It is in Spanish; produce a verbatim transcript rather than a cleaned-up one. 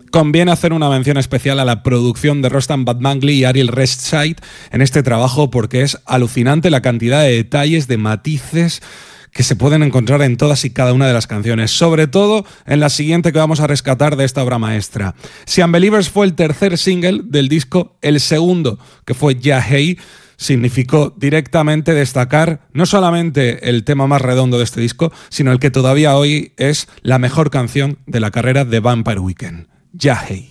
Conviene hacer una mención especial a la producción de Rostam Batmanglij y Ariel Rechtshaid en este trabajo porque es alucinante la cantidad de detalles, de matices que se pueden encontrar en todas y cada una de las canciones, sobre todo en la siguiente que vamos a rescatar de esta obra maestra. Si Unbelievers fue el tercer single del disco, el segundo, que fue Ya Hey, significó directamente destacar no solamente el tema más redondo de este disco, sino el que todavía hoy es la mejor canción de la carrera de Vampire Weekend, Ya Hey.